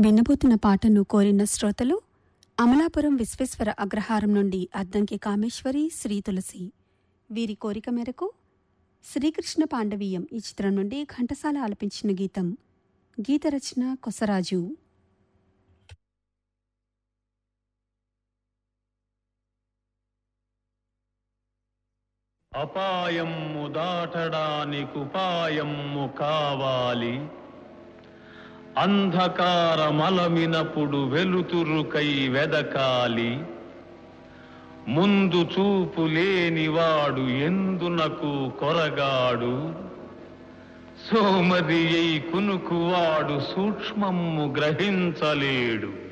వినబోతున్న పాటను కోరిన శ్రోతలు అమలాపురం విశ్వేశ్వర అగ్రహారం నుండి అద్దంకి కామేశ్వరి, శ్రీ తులసి. వీరి కోరిక మేరకు శ్రీకృష్ణ పాండవీయం ఈ చిత్రం నుండి ఘంటసాల ఆలపించిన గీతం. గీత రచన కొసరాజు. అపాయము దాటడానికి ఉపాయము కావాలి, అంధకారమలమినప్పుడు వెలుతురుకై వెదకాలి, ముందు చూపు లేనివాడు ఎందునకు కొరగాడు, సోమరి అయి కునుకువాడు సూక్ష్మము గ్రహించలేడు.